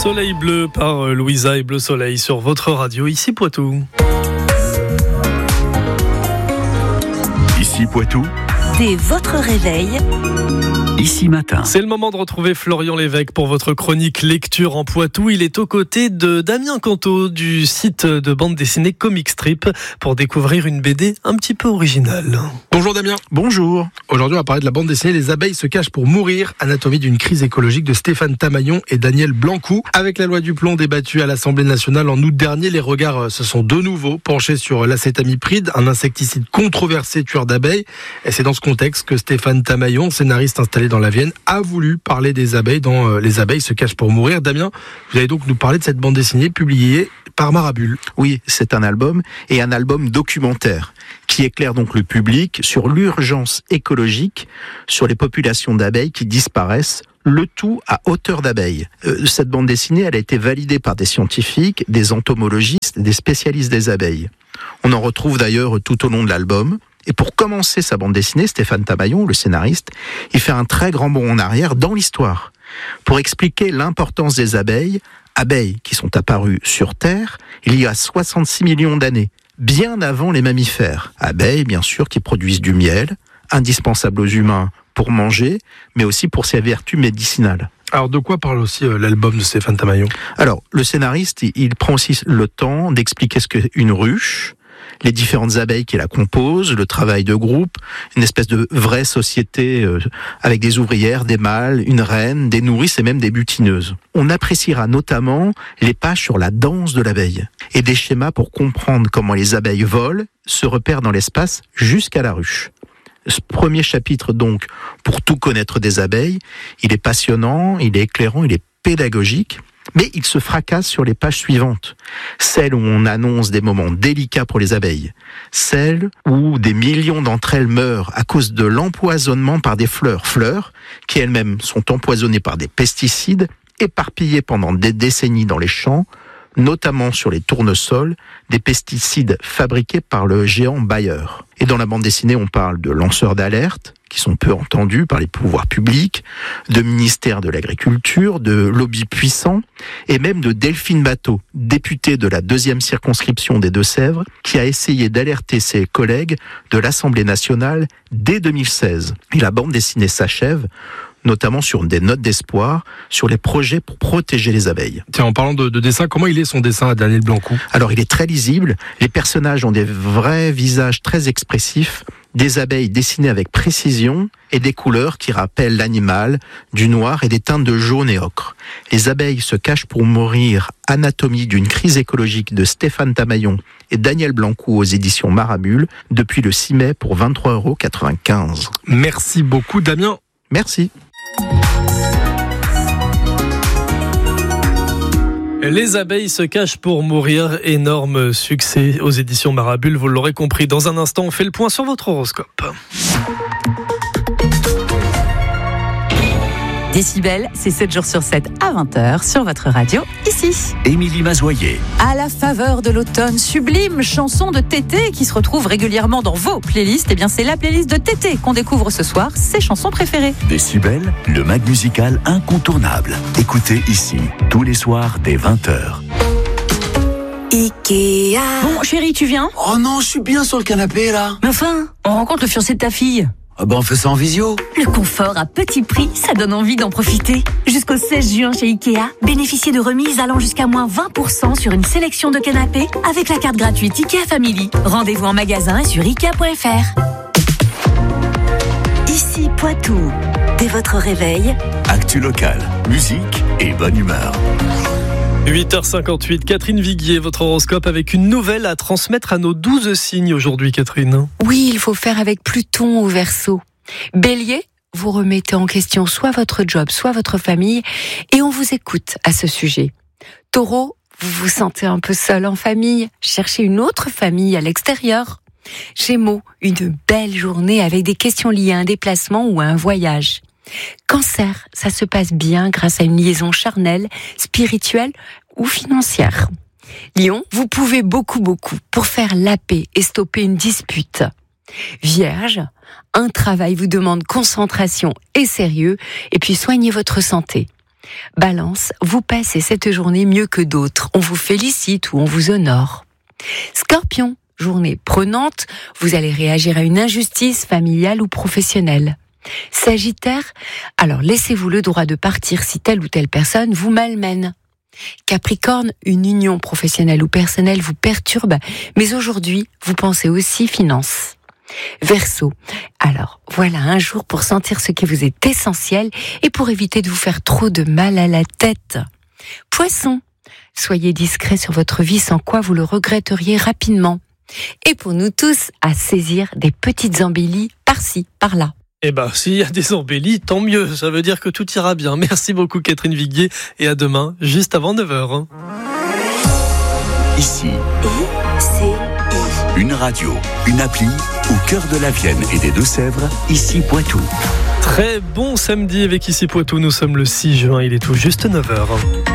Soleil bleu par Louisa et Bleu Soleil sur votre radio, ici Poitou. Ici Poitou. Dès votre réveil, Ici Matin. C'est le moment de retrouver Florian Lévesque pour votre chronique lecture en Poitou. Il est aux côtés de Damien Canto du site de bande dessinée Comic Strip pour découvrir une BD un petit peu originale. Bonjour Damien. Bonjour. Aujourd'hui on va parler de la bande dessinée Les abeilles se cachent pour mourir, anatomie d'une crise écologique de Stéphane Tamaillon et Daniel Blancou. Avec la loi du plomb débattue à l'Assemblée nationale en août dernier, les regards se sont de nouveau penchés sur l'acétamipride, un insecticide controversé tueur d'abeilles. Et c'est dans ce contexte que Stéphane Tamaillon, scénariste installé dans la Vienne, a voulu parler des abeilles dans Les abeilles se cachent pour mourir. Damien, vous allez donc nous parler de cette bande dessinée publiée par Marabule. Oui, c'est un album et un album documentaire qui éclaire donc le public sur l'urgence écologique, sur les populations d'abeilles qui disparaissent, le tout à hauteur d'abeilles. Cette bande dessinée, elle a été validée par des scientifiques, des entomologistes, des spécialistes des abeilles. On en retrouve d'ailleurs tout au long de l'album. Et pour commencer sa bande dessinée, Stéphane Tamaillon, le scénariste, il fait un très grand bond en arrière dans l'histoire pour expliquer l'importance des abeilles qui sont apparues sur Terre il y a 66 millions d'années, bien avant les mammifères. Abeilles, bien sûr, qui produisent du miel, indispensable aux humains pour manger, mais aussi pour ses vertus médicinales. Alors de quoi parle aussi l'album de Stéphane Tamaillon ? Alors, le scénariste, il prend aussi le temps d'expliquer ce qu'est une ruche, les différentes abeilles qui la composent, le travail de groupe, une espèce de vraie société avec des ouvrières, des mâles, une reine, des nourrices et même des butineuses. On appréciera notamment les pages sur la danse de l'abeille et des schémas pour comprendre comment les abeilles volent, se repèrent dans l'espace jusqu'à la ruche. Ce premier chapitre donc, pour tout connaître des abeilles, il est passionnant, il est éclairant, il est pédagogique. Mais il se fracasse sur les pages suivantes, celles où on annonce des moments délicats pour les abeilles, celles où des millions d'entre elles meurent à cause de l'empoisonnement par des fleurs qui elles-mêmes sont empoisonnées par des pesticides, éparpillées pendant des décennies dans les champs, notamment sur les tournesols, des pesticides fabriqués par le géant Bayer. Et dans la bande dessinée, on parle de lanceurs d'alerte, qui sont peu entendus par les pouvoirs publics, de ministère de l'Agriculture, de lobbies puissants, et même de Delphine Batho, députée de la 2e circonscription des Deux-Sèvres, qui a essayé d'alerter ses collègues de l'Assemblée nationale dès 2016. Et la bande dessinée s'achève notamment sur des notes d'espoir, sur les projets pour protéger les abeilles. Tiens, en parlant de dessin, comment il est son dessin à Daniel Blancou ? Alors, il est très lisible, les personnages ont des vrais visages très expressifs, des abeilles dessinées avec précision et des couleurs qui rappellent l'animal, du noir et des teintes de jaune et ocre. Les abeilles se cachent pour mourir, anatomie d'une crise écologique de Stéphane Tamaillon et Daniel Blancou aux éditions Marabule, depuis le 6 mai pour 23,95 €. Merci beaucoup Damien. Merci. Les abeilles se cachent pour mourir, énorme succès aux éditions Marabule, vous l'aurez compris. Dans un instant, on fait le point sur votre horoscope. Décibel, c'est 7 jours sur 7 à 20h sur votre radio, ici. Émilie Mazoyer. À la faveur de l'automne, sublime chanson de Tété qui se retrouve régulièrement dans vos playlists. Eh bien, c'est la playlist de Tété qu'on découvre ce soir, ses chansons préférées. Décibel, le mag musical incontournable. Écoutez ici, tous les soirs dès 20h. Ikea. Bon, chérie, tu viens ? Oh non, je suis bien sur le canapé là. Mais enfin, on rencontre le fiancé de ta fille. Ah ben on fait ça en visio. Le confort à petit prix, ça donne envie d'en profiter. Jusqu'au 16 juin chez Ikea, bénéficiez de remises allant jusqu'à moins 20% sur une sélection de canapés avec la carte gratuite Ikea Family. Rendez-vous en magasin et sur Ikea.fr. Ici Poitou. Dès votre réveil, Actu local, musique et bonne humeur. 8h58, Catherine Viguier, votre horoscope avec une nouvelle à transmettre à nos 12 signes aujourd'hui, Catherine. Oui, il faut faire avec Pluton au Verseau. Bélier, vous remettez en question soit votre job, soit votre famille, et on vous écoute à ce sujet. Taureau, vous vous sentez un peu seul en famille, cherchez une autre famille à l'extérieur. Gémeaux, une belle journée avec des questions liées à un déplacement ou à un voyage. Cancer, ça se passe bien grâce à une liaison charnelle, spirituelle ou financière. Lion, vous pouvez beaucoup pour faire la paix et stopper une dispute. Vierge, un travail vous demande concentration et sérieux, et puis soignez votre santé. Balance, vous passez cette journée mieux que d'autres. On vous félicite ou on vous honore. Scorpion, journée prenante, vous allez réagir à une injustice familiale ou professionnelle. Sagittaire, alors laissez-vous le droit de partir si telle ou telle personne vous malmène. Capricorne, une union professionnelle ou personnelle vous perturbe, mais aujourd'hui, vous pensez aussi finances. Verseau, alors voilà un jour pour sentir ce qui vous est essentiel et pour éviter de vous faire trop de mal à la tête. Poisson, soyez discret sur votre vie sans quoi vous le regretteriez rapidement. Et pour nous tous, à saisir des petites embellies par-ci, par-là. Eh ben, s'il y a des embellies, tant mieux. Ça veut dire que tout ira bien. Merci beaucoup Catherine Viguier et à demain, juste avant 9h. Ici, une radio, une appli au cœur de la Vienne et des Deux-Sèvres, ici Poitou. Très bon samedi avec Ici Poitou. Nous sommes le 6 juin, il est tout juste 9h.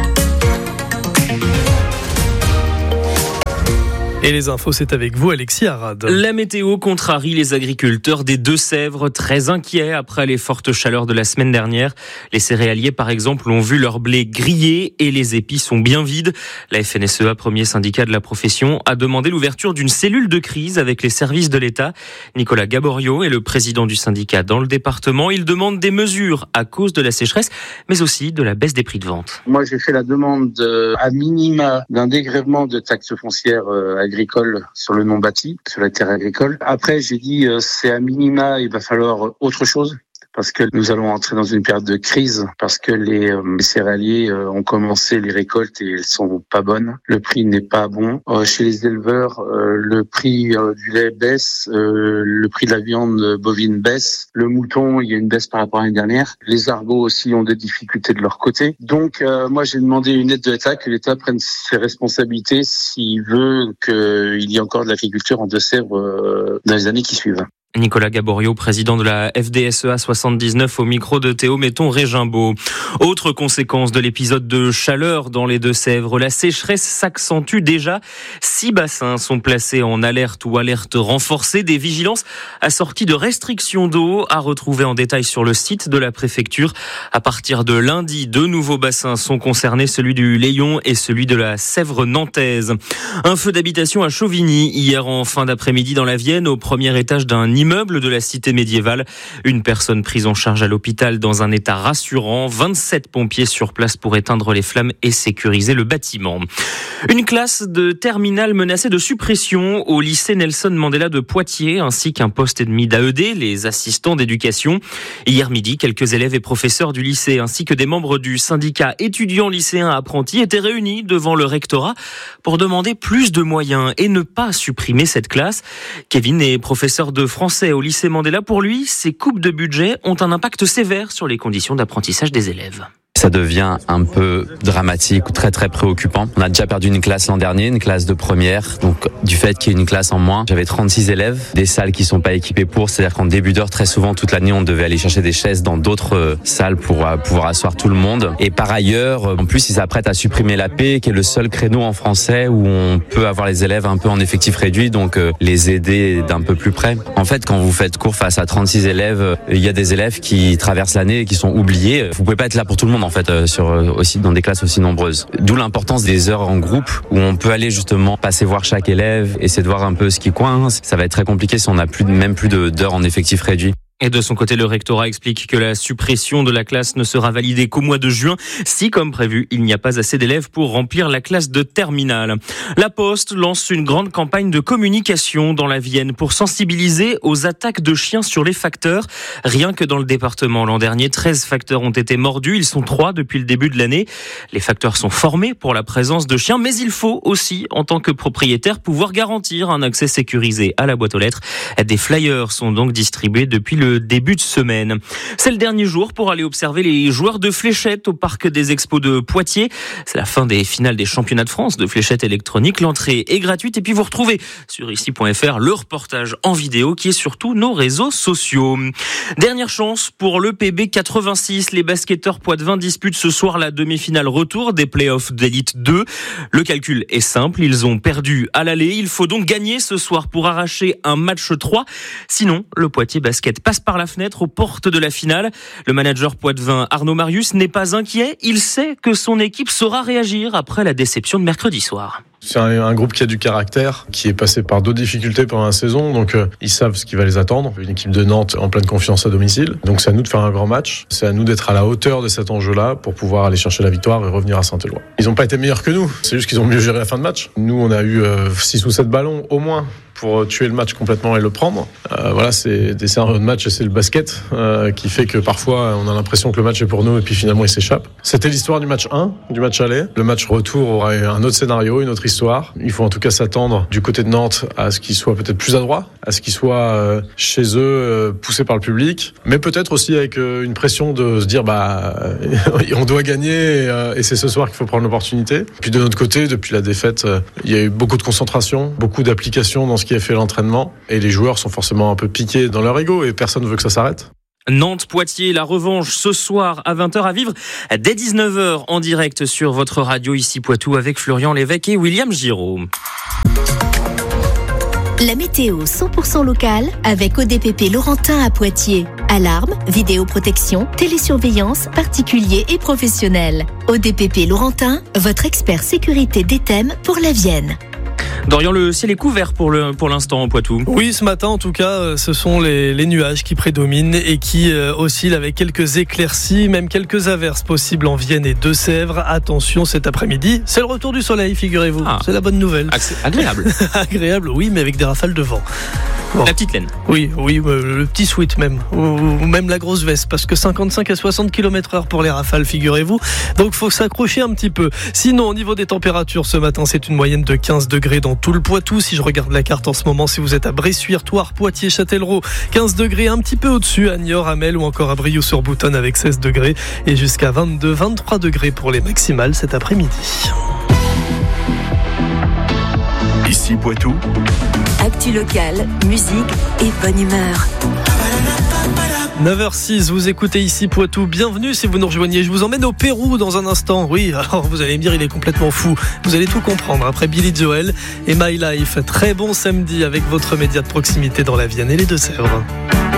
Et les infos, c'est avec vous, Alexis Arad. La météo contrarie les agriculteurs des Deux-Sèvres, très inquiets après les fortes chaleurs de la semaine dernière. Les céréaliers, par exemple, ont vu leur blé griller et les épis sont bien vides. La FNSEA, premier syndicat de la profession, a demandé l'ouverture d'une cellule de crise avec les services de l'État. Nicolas Gaborio est le président du syndicat dans le département. Il demande des mesures à cause de la sécheresse, mais aussi de la baisse des prix de vente. Moi, j'ai fait la demande à minima d'un dégrèvement de taxes foncières agricole sur le non bâti, sur la terre agricole. Après, j'ai dit c'est à minima, il va falloir autre chose. Parce que nous allons entrer dans une période de crise, parce que les céréaliers ont commencé les récoltes et elles sont pas bonnes. Le prix n'est pas bon. Chez les éleveurs, le prix du lait baisse, le prix de la viande bovine baisse. Le mouton, il y a une baisse par rapport à l'année dernière. Les argots aussi ont des difficultés de leur côté. Donc, moi, j'ai demandé une aide de l'État, que l'État prenne ses responsabilités s'il veut qu'il y ait encore de l'agriculture en Deux-Sèvres dans les années qui suivent. Nicolas Gaborio, président de la FDSEA 79 au micro de Théo Metton-Régimbaud. Autre conséquence de l'épisode de chaleur dans les Deux-Sèvres, la sécheresse s'accentue déjà. 6 bassins sont placés en alerte ou alerte renforcée. Des vigilances assorties de restrictions d'eau à retrouver en détail sur le site de la préfecture. À partir de lundi, 2 nouveaux bassins sont concernés, celui du Layon et celui de la Sèvre nantaise. Un feu d'habitation à Chauvigny hier en fin d'après-midi dans la Vienne, au premier étage d'un immeuble de la cité médiévale. Une personne prise en charge à l'hôpital dans un état rassurant. 27 pompiers sur place pour éteindre les flammes et sécuriser le bâtiment. Une classe de terminale menacée de suppression au lycée Nelson Mandela de Poitiers, ainsi qu'un poste et demi d'AED, les assistants d'éducation. Hier midi, quelques élèves et professeurs du lycée, ainsi que des membres du syndicat étudiants lycéens apprentis étaient réunis devant le rectorat pour demander plus de moyens et ne pas supprimer cette classe. Kevin est professeur de français au lycée Mandela. Pour lui, ces coupes de budget ont un impact sévère sur les conditions d'apprentissage des élèves. Ça devient un peu dramatique ou très très préoccupant. On a déjà perdu une classe l'an dernier, une classe de première. Donc du fait qu'il y ait une classe en moins, j'avais 36 élèves, des salles qui sont pas équipées pour. C'est-à-dire qu'en début d'heure, très souvent toute l'année, on devait aller chercher des chaises dans d'autres salles pour pouvoir asseoir tout le monde. Et par ailleurs, en plus, ils s'apprêtent à supprimer l'AP, qui est le seul créneau en français où on peut avoir les élèves un peu en effectif réduit, donc les aider d'un peu plus près. En fait, quand vous faites cours face à 36 élèves, il y a des élèves qui traversent l'année et qui sont oubliés. Vous pouvez pas être là pour tout le monde en fait, aussi dans des classes aussi nombreuses. D'où l'importance des heures en groupe où on peut aller justement passer voir chaque élève, essayer de voir un peu ce qui coince. Ça va être très compliqué si on n'a même plus d'heures en effectif réduit. Et de son côté, le rectorat explique que la suppression de la classe ne sera validée qu'au mois de juin, si, comme prévu, il n'y a pas assez d'élèves pour remplir la classe de terminale. La Poste lance une grande campagne de communication dans la Vienne pour sensibiliser aux attaques de chiens sur les facteurs. Rien que dans le département l'an dernier, 13 facteurs ont été mordus. Ils sont 3 depuis le début de l'année. Les facteurs sont formés pour la présence de chiens, mais il faut aussi, en tant que propriétaire, pouvoir garantir un accès sécurisé à la boîte aux lettres. Des flyers sont donc distribués depuis le début de semaine. C'est le dernier jour pour aller observer les joueurs de fléchettes au parc des Expos de Poitiers. C'est la fin des finales des championnats de France de fléchettes électroniques. L'entrée est gratuite et puis vous retrouvez sur ici.fr le reportage en vidéo qui est sur tous nos réseaux sociaux. Dernière chance pour le PB 86. Les basketteurs poitevins disputent ce soir la demi-finale retour des playoffs d'élite 2. Le calcul est simple, ils ont perdu à l'aller. Il faut donc gagner ce soir pour arracher un match 3. Sinon, le Poitiers Basket passe passe par la fenêtre aux portes de la finale. Le manager poitevin Arnaud Marius n'est pas inquiet. Il sait que son équipe saura réagir après la déception de mercredi soir. C'est un groupe qui a du caractère, qui est passé par d'autres difficultés pendant la saison, donc ils savent ce qui va les attendre. Une équipe de Nantes en pleine confiance à domicile, donc c'est à nous de faire un grand match, c'est à nous d'être à la hauteur de cet enjeu-là pour pouvoir aller chercher la victoire et revenir à Saint-Éloi. Ils n'ont pas été meilleurs que nous, c'est juste qu'ils ont mieux géré la fin de match. Nous, on a eu 6 ou 7 ballons au moins pour tuer le match complètement et le prendre. Voilà, c'est des scénarios de match et c'est le basket qui fait que parfois on a l'impression que le match est pour nous et puis finalement il s'échappe. C'était l'histoire du match 1, du match aller. Le match retour aura un autre scénario, une autre histoire. Il faut en tout cas s'attendre du côté de Nantes à ce qu'ils soient peut-être plus adroits, à ce qu'ils soient chez eux poussés par le public, mais peut-être aussi avec une pression de se dire on doit gagner et c'est ce soir qu'il faut prendre l'opportunité. Puis de notre côté, depuis la défaite, il y a eu beaucoup de concentration, beaucoup d'application dans ce qui a fait l'entraînement et les joueurs sont forcément un peu piqués dans leur ego et personne ne veut que ça s'arrête. Nantes-Poitiers, la revanche ce soir à 20h à vivre dès 19h en direct sur votre radio ici Poitou avec Florian Lévesque et William Giraud. La météo 100% locale avec ODPP Laurentin à Poitiers. Alarme, vidéoprotection, télésurveillance, particuliers et professionnels. ODPP Laurentin, votre expert sécurité d'Ethème pour la Vienne. Dorian, le ciel est couvert pour l'instant en Poitou. Oui, ce matin en tout cas, ce sont les nuages qui prédominent et qui oscillent avec quelques éclaircies, même quelques averses possibles en Vienne et Deux-Sèvres. Attention, cet après-midi, c'est le retour du soleil, figurez-vous. C'est la bonne nouvelle. Agréable. Agréable, oui, mais avec des rafales de vent. Bon. La petite laine. Oui, le petit sweat même, ou même la grosse veste, parce que 55 à 60 km/h pour les rafales, figurez-vous. Donc faut s'accrocher un petit peu. Sinon, au niveau des températures, ce matin, c'est une moyenne de 15 degrés dans tout le Poitou. Si je regarde la carte en ce moment, si vous êtes à Bressuire, Thouars, Poitiers, Châtellerault, 15 degrés, un petit peu au-dessus, à Niort, à Mel ou encore à Briouze-sur-Boutonne avec 16 degrés et jusqu'à 22, 23 degrés pour les maximales cet après-midi. Ici Poitou. Actu locale, musique et bonne humeur. 9h06, vous écoutez ici Poitou. Bienvenue si vous nous rejoignez. Je vous emmène au Pérou dans un instant. Oui, alors vous allez me dire, il est complètement fou. Vous allez tout comprendre après Billy Joel et My Life. Très bon samedi avec votre média de proximité dans la Vienne et les Deux-Sèvres.